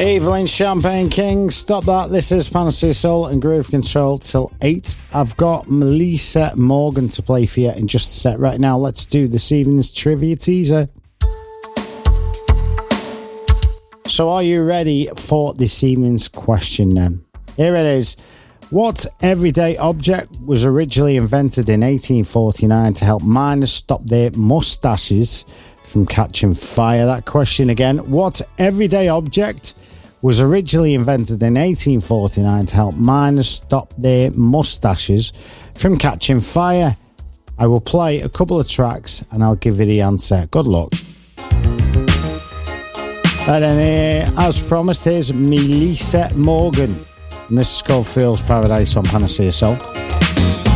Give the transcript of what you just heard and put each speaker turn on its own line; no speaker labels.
Evelyn Champagne King, stop that. This is Panacea Soul and Groove Control till 8. I've got Melissa Morgan to play for you in just a sec. Right now, let's do this evening's trivia teaser. So are you ready for this evening's question then? Here it is. What everyday object was originally invented in 1849 to help miners stop their mustaches from catching fire? That question again. What everyday object was originally invented in 1849 to help miners stop their mustaches from catching fire? I will play a couple of tracks and I'll give you the answer. Good luck. And then as promised, here's Melissa Morgan. And this is called Fool's Paradise on Panacea Soul.